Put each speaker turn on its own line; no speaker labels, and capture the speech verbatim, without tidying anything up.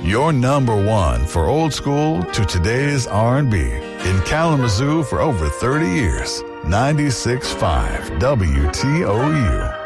Your number one for old school to today's R and B. In Kalamazoo for over thirty years. ninety-six point five W T O U.